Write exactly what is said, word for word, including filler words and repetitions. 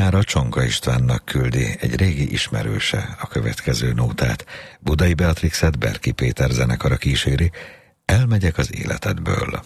Mára Csonka Istvánnak küldi egy régi ismerőse a következő nótát. Budai Beatrixet Berki Péter zenekara kíséri, Elmegyek az életedből.